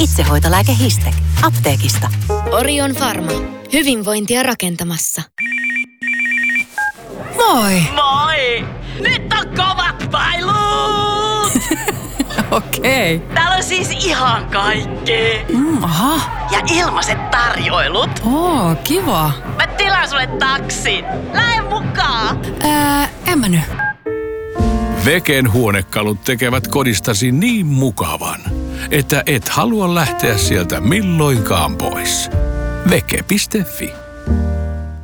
Itsehoitolääke Histec. Apteekista. Orion Pharma. Hyvinvointia rakentamassa. Moi! Moi! Nyt on kovat bailut! Okei. Täällä on siis ihan kaikki. Aha. Ja ilmaiset tarjoilut. Oo, kiva. Mä tilaan sulle taksin. Lähde mukaan! En mä nyt. Veken huonekalut tekevät kodistasi niin mukavan, että et halua lähteä sieltä milloinkaan pois. Veke.fi